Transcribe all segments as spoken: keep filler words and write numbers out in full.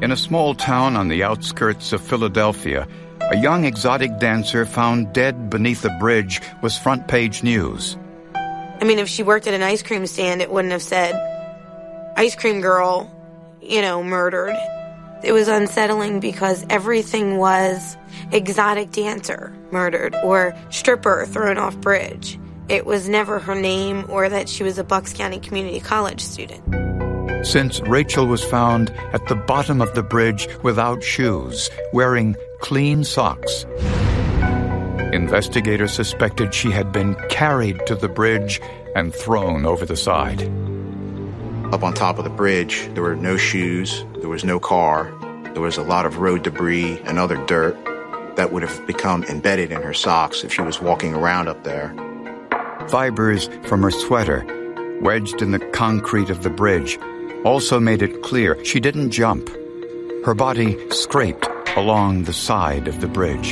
In a small town on the outskirts of Philadelphia, a young exotic dancer found dead beneath a bridge was front-page news. I mean, if she worked at an ice cream stand, it wouldn't have said, ice cream girl, you know, murdered. It was unsettling because everything was exotic dancer murdered or stripper thrown off bridge. It was never her name or that she was a Bucks County Community College student. Since Rachel was found at the bottom of the bridge without shoes, wearing clean socks, investigators suspected she had been carried to the bridge and thrown over the side. Up on top of the bridge, there were no shoes, there was no car, there was a lot of road debris and other dirt that would have become embedded in her socks if she was walking around up there. Fibers from her sweater, wedged in the concrete of the bridge, also made it clear she didn't jump. Her body scraped along the side of the bridge.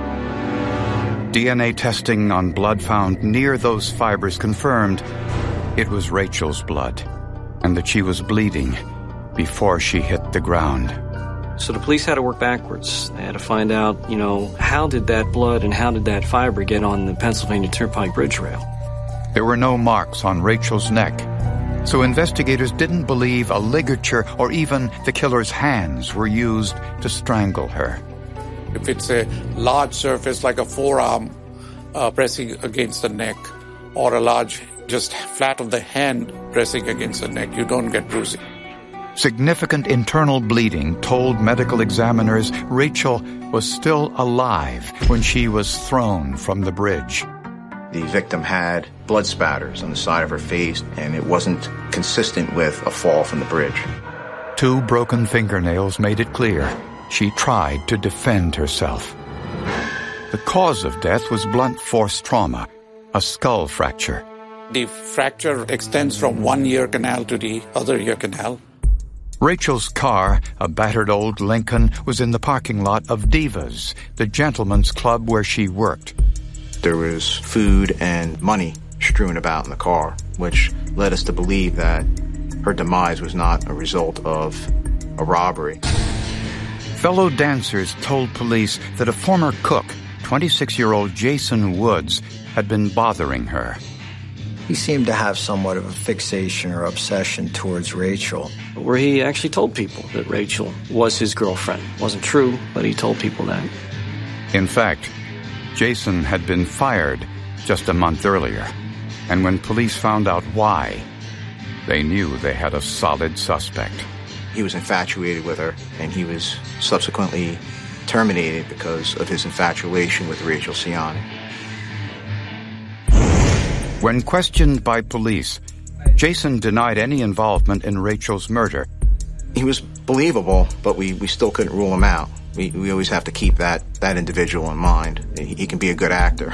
D N A testing on blood found near those fibers confirmed it was Rachel's blood, and that she was bleeding before she hit the ground. So the police had to work backwards. They had to find out, you know, how did that blood and how did that fiber get on the Pennsylvania Turnpike bridge rail? There were no marks on Rachel's neck, so investigators didn't believe a ligature or even the killer's hands were used to strangle her. If it's a large surface like a forearm uh, pressing against the neck, or a large just flat of the hand pressing against the neck, you don't get bruising. Significant internal bleeding told medical examiners Rachel was still alive when she was thrown from the bridge. The victim had blood spatters on the side of her face, and it wasn't consistent with a fall from the bridge. Two broken fingernails made it clear she tried to defend herself. The cause of death was blunt force trauma, a skull fracture. The fracture extends from one ear canal to the other ear canal. Rachel's car, a battered old Lincoln, was in the parking lot of Divas, the gentleman's club where she worked. There was food and money strewn about in the car, which led us to believe that her demise was not a result of a robbery. Fellow dancers told police that a former cook, twenty-six-year-old Jason Woods, had been bothering her. He seemed to have somewhat of a fixation or obsession towards Rachel. Where he actually told people that Rachel was his girlfriend. Wasn't true, but he told people that. In fact, Jason had been fired just a month earlier, and when police found out why, they knew they had a solid suspect. He was infatuated with her, and he was subsequently terminated because of his infatuation with Rachel Ciani. When questioned by police, Jason denied any involvement in Rachel's murder. He was believable, but we, we still couldn't rule him out. We, we always have to keep that, that individual in mind. He, he can be a good actor.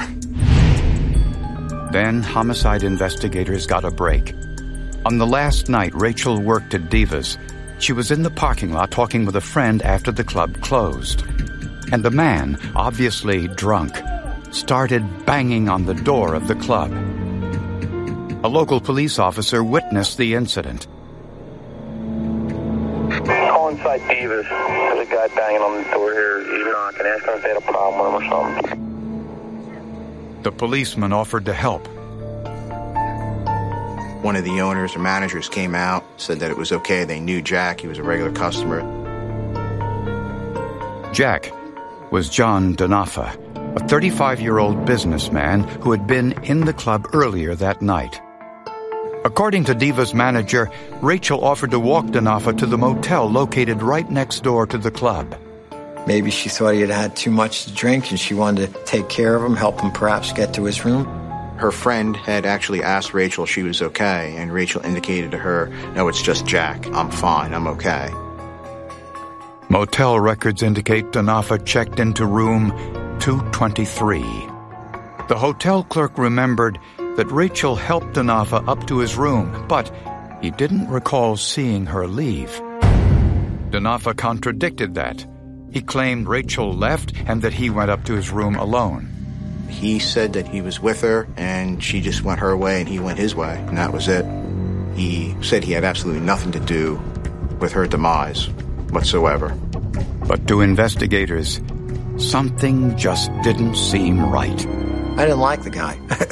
Then homicide investigators got a break. On the last night Rachel worked at Divas, she was in the parking lot talking with a friend after the club closed. And the man, obviously drunk, started banging on the door of the club. A local police officer witnessed the incident. Call inside Divas. There's a guy banging on the door here. He's knocking. Ask him if they had a problem with him or something. The policeman offered to help. One of the owners or managers came out, said that it was okay. They knew Jack. He was a regular customer. Jack was John Denofa, a thirty-five-year-old businessman who had been in the club earlier that night. According to Diva's manager, Rachel offered to walk Denofa to the motel located right next door to the club. Maybe she thought he had had too much to drink and she wanted to take care of him, help him perhaps get to his room. Her friend had actually asked Rachel if she was okay, and Rachel indicated to her, no, it's just Jack. I'm fine. I'm okay. Motel records indicate Denofa checked into room two twenty-three. The hotel clerk remembered that Rachel helped Denofa up to his room, but he didn't recall seeing her leave. Denofa contradicted that. He claimed Rachel left and that he went up to his room alone. He said that he was with her and she just went her way and he went his way, and that was it. He said he had absolutely nothing to do with her demise. whatsoever. But to investigators, something just didn't seem right. I didn't like the guy.